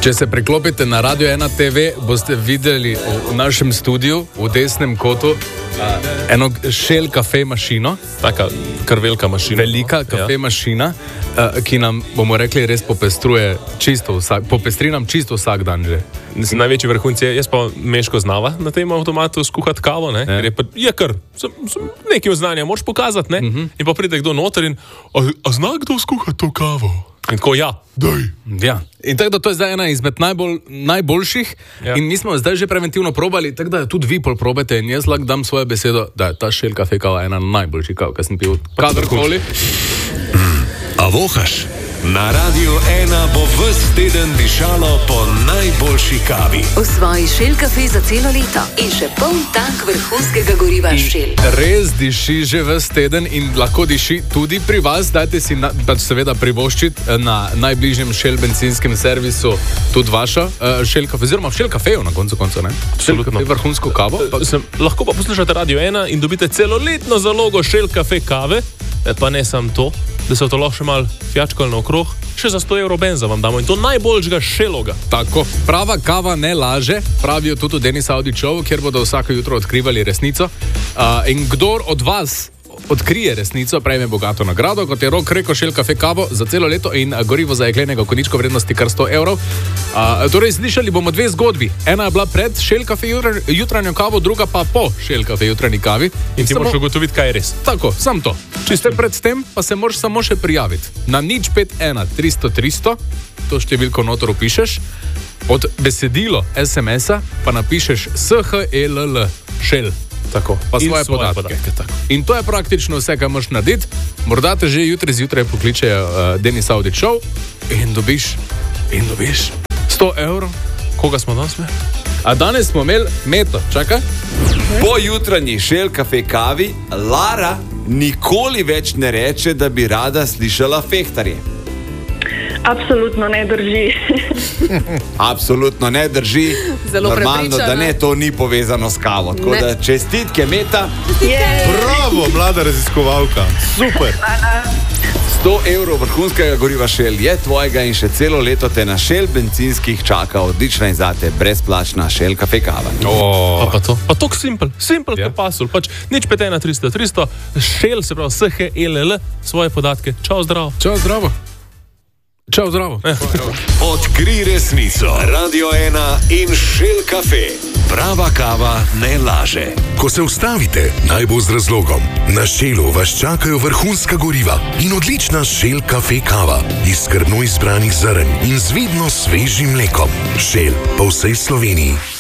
Če se preklopite na Radio 1 TV, boste videli v našem studiu, v desnem kotu, eno Shell kafe mašino. Taka kar velika mašina. Velika kafe mašina, ki nam, bomo rekli, res popestri nam čisto vsak dan že. Največji vrhunci je, jaz pa Meško znava na tem avtomatu skuhati kavo, ne? Ker je kar, nekaj znanja moraš pokazati, ne? In pa pride kdo noter in, a zna kdo skuhati to kavo? In tako, ja, daj. Ja. In tako da to je zdaj ena izmed najboljših in mi smo zdaj že preventivno probali, tako da tudi vi probajte in jaz lahko dam svojo besedo, da je ta Shell kafe kava ena najboljših kav, ki sem pil kadarkoli. A vohaš? Na Radio 1 bo ves teden dišalo po najboljši kavi. Osvoji Shell kafe za celo leto in še poln tank vrhunskega goriva Shell. Res diši že ves teden in lahko diši tudi pri vas. Dajte si seveda privoščiti na najbližjem Shell benzinskem servisu tudi vaša Shell kafe, oziroma v Shell kafeju na koncu konca, ne? Shell kafe, vrhunsko kavo. Lahko pa poslušate Radio 1 in dobite celoletno zalogo Shell kafe kave, pa ne samo to, da se v to lahko še malo fjačkali naokrog, še za 100 evrov benza vam damo in to najboljšega Shelloga. Tako, prava kava ne laže, pravijo tudi v Denis Audi Show, kjer bodo vsako jutro odkrivali resnico. In kdor od vas odkrije resnico, prejme bogato nagrado, kot je Rok rekel, Shell kafe kavo za celo leto in gorivo za jeklenega koničko vrednosti kar 100 evrov. Torej, slišali bomo dve zgodbi. Ena je bila pred Shell kafe jutranjo kavo, druga pa po Shell kafe jutranji kavi. In ti moraš ugotoviti, kaj je res. Tako, sam to. Če ste pred tem, pa se moraš samo še prijaviti. Na 051 300 300, to številko notor upišeš, pod besedilo SMS-a pa napišeš SHELL, Shell. Tako, pa svoje podatke. In to je praktično vse, kar moraš narediti. Morda te že jutri zjutraj pokličejo Denis Audi Show in dobiš 100 evrov. Koga smo danes imeli? A danes smo imeli Meto, čakaj. Po jutranji Shell kafe kavi Lara nikoli več ne reče, da bi rada slišala fehtarje. Absolutno ne drži. Absolutno ne drži. Zelo normalno, da ne, to ni povezano s kavo. Tako da čestitke, Meta. Bravo, mlada raziskovalka. Super. 100 evrov vrhunskega goriva Shell je tvojega in še celo leto te na Shell bencinskih čaka odlična in zate brezplačna Shell kafe kava. Pa to simpel kot pasul. Pač nič 51 300 300, Shell, se pravi SHELL, svoje podatke. Čau, zdravo. Čau, zdravo. Čau, zdravo. Odkrij resnico. Radio 1 in Shell kafe. Prava kava ne laže. Ko se ustavite, naj bo z razlogom. Na Shellu vas čakajo vrhunska goriva in odlična Shell kafe kava iz skrbno izbranih zrn in z vidno svežim mlekom. Shell po vsej Sloveniji.